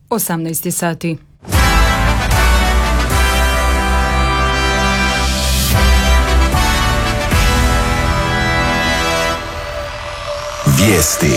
18 sati. Vijesti.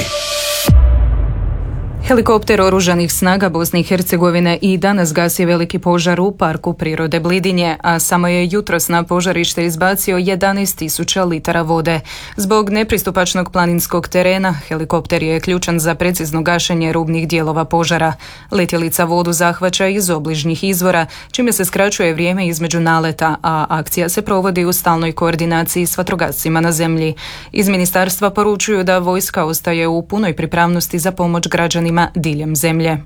Helikopter Oružanih snaga Bosne i Hercegovine i danas gasi veliki požar u Parku prirode Blidinje, a samo je jutros na požarište izbacio 11.000 litara vode. Zbog nepristupačnog planinskog terena, helikopter je ključan za precizno gašenje rubnih dijelova požara. Letjelica vodu zahvaća iz obližnjih izvora, čime se skraćuje vrijeme između naleta, a akcija se provodi u stalnoj koordinaciji s vatrogascima na zemlji. Iz ministarstva poručuju da vojska ostaje u punoj pripravnosti za pomoć građanima diljem zemlje.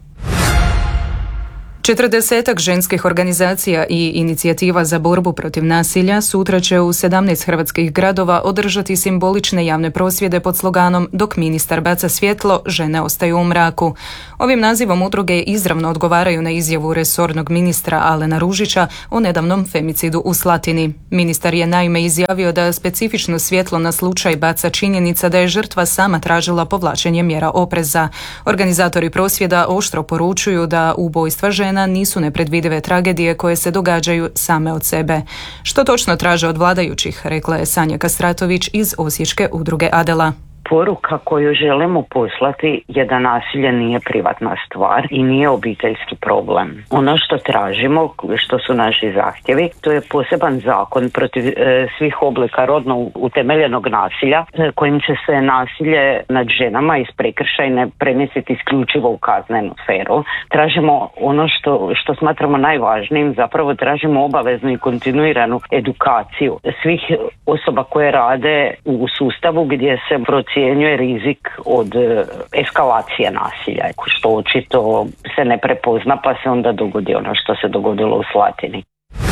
40 ženskih organizacija i inicijativa za borbu protiv nasilja sutra će u 17 hrvatskih gradova održati simbolične javne prosvjede pod sloganom "Dok ministar baca svjetlo, žene ostaju u mraku". Ovim nazivom udruge izravno odgovaraju na izjavu resornog ministra Alena Ružića o nedavnom femicidu u Slatini. Ministar je naime izjavio da specifično svjetlo na slučaj baca činjenica da je žrtva sama tražila povlačenje mjera opreza. Organizatori prosvjeda oštro poručuju da ubojstva žena nisu nepredvidive tragedije koje se događaju same od sebe. Što točno traže od vladajućih, rekla je Sanja Kastratović iz osječke udruge Adela. Poruka koju želimo poslati je da nasilje nije privatna stvar i nije obiteljski problem. Ono što tražimo, što su naši zahtjevi, to je poseban zakon protiv svih oblika rodno utemeljenog nasilja, kojim će se nasilje nad ženama iz prekršajne premjestiti isključivo u kaznenu sferu. Tražimo ono što smatramo najvažnijim, zapravo tražimo obaveznu i kontinuiranu edukaciju svih osoba koje rade u sustavu gdje se procjenjuje rizik od eskalacije nasilja, što očito se ne prepozna pa se onda dogodi ono što se dogodilo u Slatini.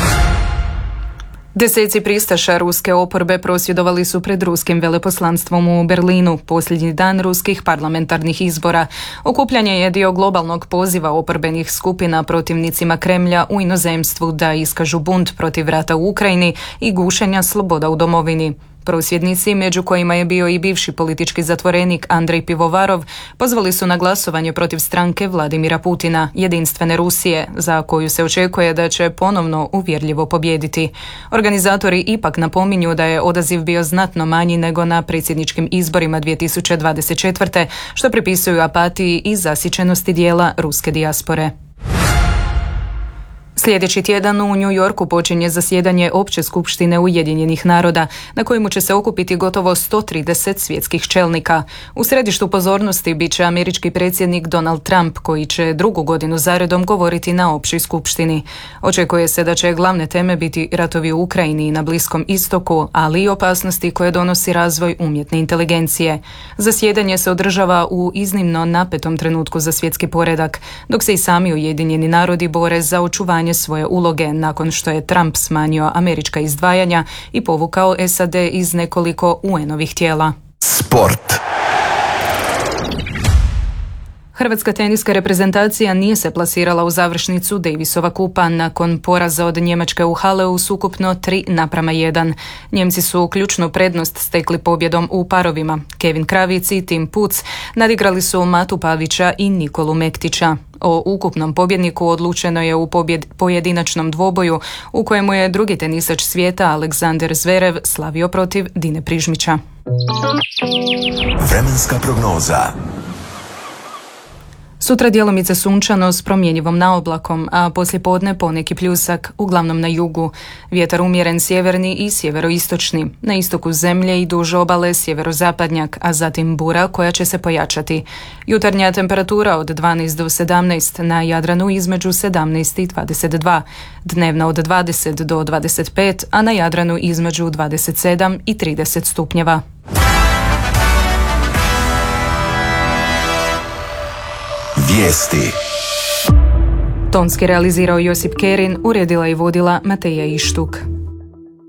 Deseci pristaša ruske oporbe prosvjedovali su pred ruskim veleposlanstvom u Berlinu posljednji dan ruskih parlamentarnih izbora. Okupljanje je dio globalnog poziva oporbenih skupina protivnicima Kremlja u inozemstvu da iskažu bunt protiv rata u Ukrajini i gušenja sloboda u domovini. Prosvjednici, među kojima je bio i bivši politički zatvorenik Andrej Pivovarov, pozvali su na glasovanje protiv stranke Vladimira Putina, Jedinstvene Rusije, za koju se očekuje da će ponovno uvjerljivo pobijediti. Organizatori ipak napominju da je odaziv bio znatno manji nego na predsjedničkim izborima 2024. što pripisuju apatiji i zasićenosti dijela ruske dijaspore. Sljedeći tjedan u New Yorku počinje zasjedanje Opće skupštine Ujedinjenih naroda, na kojemu će se okupiti gotovo 130 svjetskih čelnika. U središtu pozornosti bit će američki predsjednik Donald Trump, koji će drugu godinu zaredom govoriti na Općoj skupštini. Očekuje se da će glavne teme biti ratovi u Ukrajini i na Bliskom istoku, ali i opasnosti koje donosi razvoj umjetne inteligencije. Zasjedanje se održava u iznimno napetom trenutku za svjetski poredak, dok se i sami Ujedinjeni narodi bore za očuvanje svoje uloge nakon što je Trump smanjio američka izdvajanja i povukao SAD iz nekoliko UN-ovih tijela. Sport. Hrvatska teniska reprezentacija nije se plasirala u završnicu Davisova kupa nakon poraza od Njemačke u Haleu s ukupno 3:1. Njemci su ključnu prednost stekli pobjedom u parovima. Kevin Kravic i Tim Puc nadigrali su Matu Pavića i Nikolu Mektića. O ukupnom pobjedniku odlučeno je u pojedinačnom dvoboju u kojemu je drugi tenisač svijeta Aleksander Zverev slavio protiv Dine Prižmića. Vremenska prognoza. Sutra djelomice sunčano s promjenjivom naoblakom, a poslijepodne poneki pljusak, uglavnom na jugu. Vjetar umjeren sjeverni i sjeveroistočni. Na istoku zemlje i duž obale sjeverozapadnjak, a zatim bura koja će se pojačati. Jutarnja temperatura od 12 do 17, na Jadranu između 17 i 22. Dnevna od 20 do 25, a na Jadranu između 27 i 30 stupnjeva. Vijesti. Tonski realizirao Josip Kerin, uredila i vodila Mateja Ištuk.